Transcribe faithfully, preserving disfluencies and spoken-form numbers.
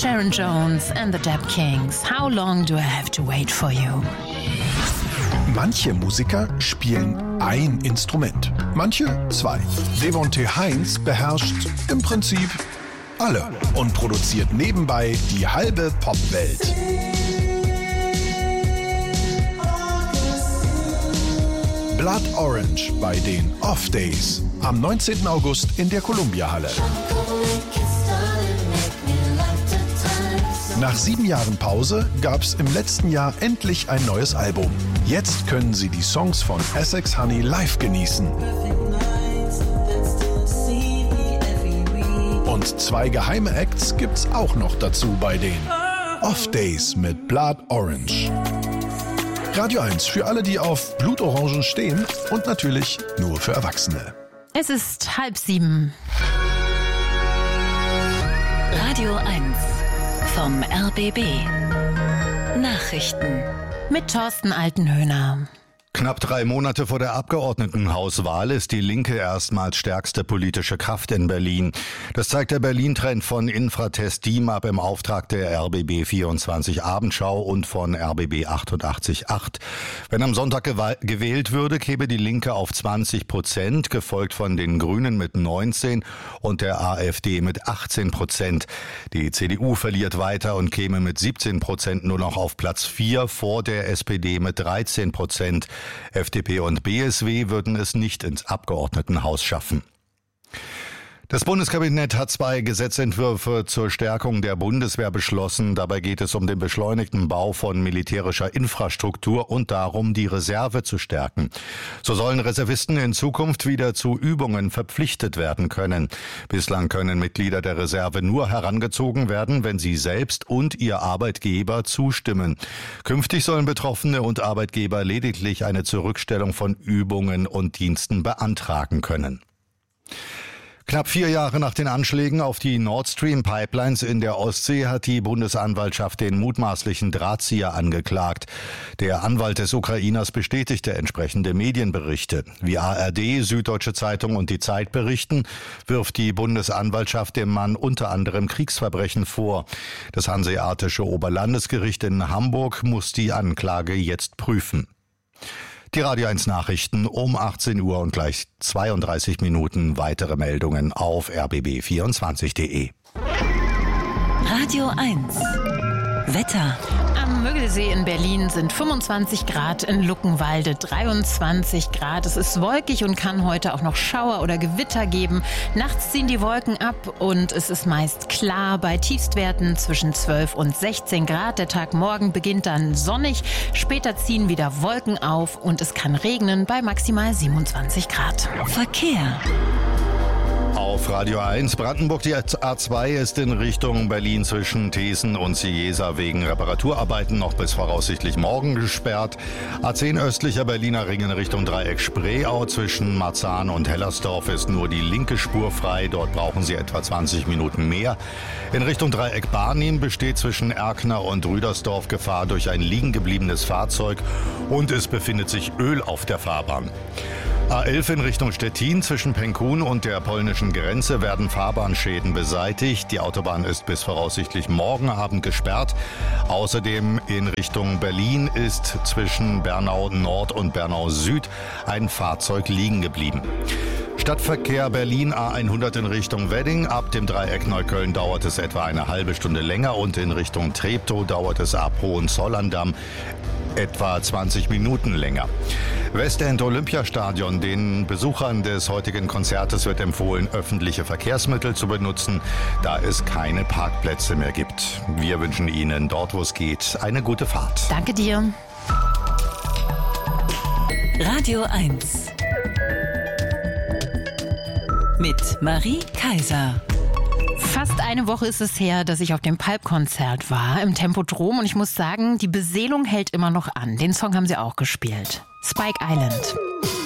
Sharon Jones and the Dap Kings. How long do I have to wait for you? Manche Musiker spielen ein Instrument, manche zwei. Devonte Heinz beherrscht im Prinzip alle und produziert nebenbei die halbe Popwelt. Blood Orange bei den Off Days am neunzehnten August in der Columbia-Halle. Nach sieben Jahren Pause gab's im letzten Jahr endlich ein neues Album. Jetzt können Sie die Songs von Essex Honey live genießen. Und zwei geheime Acts gibt's auch noch dazu bei den Off Days mit Blood Orange. Radio eins für alle, die auf Blutorangen stehen und natürlich nur für Erwachsene. Es ist halb sieben. Radio eins vom R B B. Nachrichten Mit Thorsten Altenhöhner. Knapp drei Monate vor der Abgeordnetenhauswahl ist die Linke erstmals stärkste politische Kraft in Berlin. Das zeigt der Berlin-Trend von Infratest DIMAP im Auftrag der R B B vierundzwanzig Abendschau und von R B B achtundachtzig Komma acht. Wenn am Sonntag gewählt würde, käme die Linke auf zwanzig Prozent, gefolgt von den Grünen mit neunzehn und der AfD mit achtzehn Prozent. Die C D U verliert weiter und käme mit siebzehn Prozent nur noch auf Platz vier, vor der S P D mit dreizehn Prozent. F D P und B S W würden es nicht ins Abgeordnetenhaus schaffen. Das Bundeskabinett hat zwei Gesetzentwürfe zur Stärkung der Bundeswehr beschlossen. Dabei geht es um den beschleunigten Bau von militärischer Infrastruktur und darum, die Reserve zu stärken. So sollen Reservisten in Zukunft wieder zu Übungen verpflichtet werden können. Bislang können Mitglieder der Reserve nur herangezogen werden, wenn sie selbst und ihr Arbeitgeber zustimmen. Künftig sollen Betroffene und Arbeitgeber lediglich eine Zurückstellung von Übungen und Diensten beantragen können. Knapp vier Jahre nach den Anschlägen auf die Nord Stream Pipelines in der Ostsee hat die Bundesanwaltschaft den mutmaßlichen Drahtzieher angeklagt. Der Anwalt des Ukrainers bestätigte entsprechende Medienberichte. Wie A R D, Süddeutsche Zeitung und die Zeit berichten, wirft die Bundesanwaltschaft dem Mann unter anderem Kriegsverbrechen vor. Das Hanseatische Oberlandesgericht in Hamburg muss die Anklage jetzt prüfen. Die Radio eins Nachrichten um achtzehn Uhr und gleich zweiunddreißig Minuten weitere Meldungen auf r b b vierundzwanzig punkt de. Radio eins Wetter. Am Müggelsee in Berlin sind fünfundzwanzig Grad, in Luckenwalde dreiundzwanzig Grad. Es ist wolkig und kann heute auch noch Schauer oder Gewitter geben. Nachts ziehen die Wolken ab und es ist meist klar bei Tiefstwerten zwischen zwölf und sechzehn Grad. Der Tag morgen beginnt dann sonnig. Später ziehen wieder Wolken auf und es kann regnen bei maximal siebenundzwanzig Grad. Verkehr. Auf Radio eins Brandenburg, die A zwei ist in Richtung Berlin zwischen Thesen und Ciesa wegen Reparaturarbeiten noch bis voraussichtlich morgen gesperrt. A zehn östlicher Berliner Ring in Richtung Dreieck Spreeau zwischen Marzahn und Hellersdorf ist nur die linke Spur frei. Dort brauchen Sie etwa zwanzig Minuten mehr. In Richtung Dreieck Barnim besteht zwischen Erkner und Rüdersdorf Gefahr durch ein liegengebliebenes Fahrzeug und es befindet sich Öl auf der Fahrbahn. A elf in Richtung Stettin zwischen Penkun und der polnischen Grenze werden Fahrbahnschäden beseitigt. Die Autobahn ist bis voraussichtlich morgen Abend gesperrt. Außerdem in Richtung Berlin ist zwischen Bernau Nord und Bernau Süd ein Fahrzeug liegen geblieben. Stadtverkehr Berlin A hundert in Richtung Wedding. Ab dem Dreieck Neukölln dauert es etwa eine halbe Stunde länger und in Richtung Treptow dauert es ab Hohenzollern-Damm etwa zwanzig Minuten länger. Westend Olympiastadion. Den Besuchern des heutigen Konzertes wird empfohlen, öffentliche Verkehrsmittel zu benutzen, da es keine Parkplätze mehr gibt. Wir wünschen Ihnen dort, wo es geht, eine gute Fahrt. Danke dir. Radio eins mit Marie Kaiser. Fast eine Woche ist es her, dass ich auf dem Pulp-Konzert war im Tempodrom und ich muss sagen, die Beseelung hält immer noch an. Den Song haben sie auch gespielt. Spike Island.